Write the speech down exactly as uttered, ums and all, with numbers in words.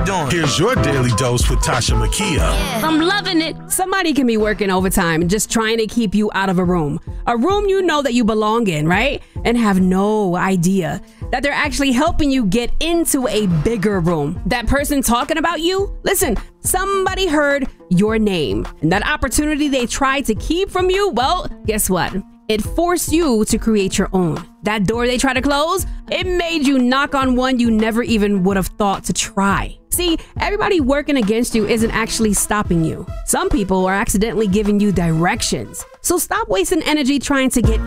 Here's your daily dose with Tasha Makia. Yeah. I'm loving it. Somebody can be working overtime just trying to keep you out of a room. A room you know that you belong in, right? And have no idea that they're actually helping you get into a bigger room. That person talking about you, listen, somebody heard your name. And that opportunity they tried to keep from you, well, guess what? It forced you to create your own. That door they try to close, it made you knock on one you never even would have thought to try. See, everybody working against you isn't actually stopping you. Some people are accidentally giving you directions. So stop wasting energy trying to get